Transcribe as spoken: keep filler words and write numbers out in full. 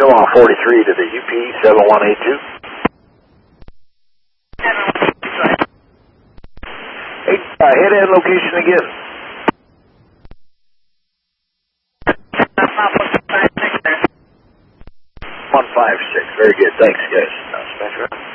Still on forty-three to the U P seven one eight two. Hey, uh, head-end location again. one five six. Very good. Thanks, guys. Uh, Spencer.